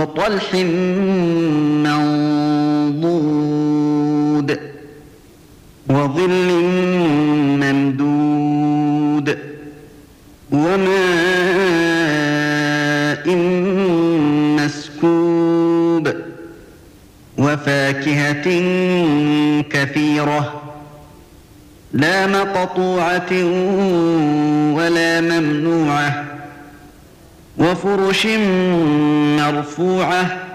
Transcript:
وطلح منضود وظل ممدود وماء مسكوب وفاكهة كثيرة لا مقطوعة ولا ممنوعة وفرش مرفوعة